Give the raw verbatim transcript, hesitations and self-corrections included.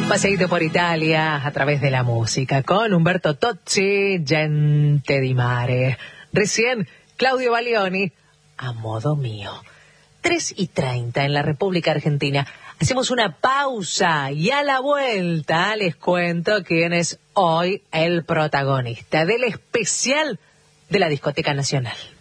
Paseíto por Italia a través de la música con Umberto Tozzi, Gente di Mare. Recién Claudio Baglioni, A Modo Mío. tres y treinta en la República Argentina. Hacemos una pausa y a la vuelta les cuento quién es hoy el protagonista del especial de la Discoteca Nacional.